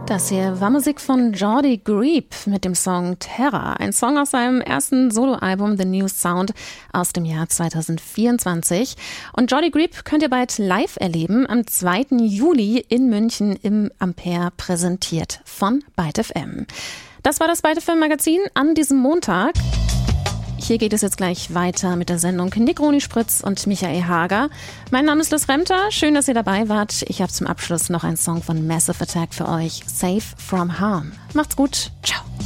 Das hier war Musik von Jordi Griep mit dem Song Terra, ein Song aus seinem ersten Soloalbum The New Sound aus dem Jahr 2024. Und Jordi Griep könnt ihr bald live erleben, am 2. Juli in München im Ampere, präsentiert von Byte FM. Das war das Byte FM Magazin an diesem Montag. Hier geht es jetzt gleich weiter mit der Sendung Nick Roni-Spritz und Michael Hager. Mein Name ist Liz Remter. Schön, dass ihr dabei wart. Ich habe zum Abschluss noch einen Song von Massive Attack für euch. Safe from Harm. Macht's gut. Ciao.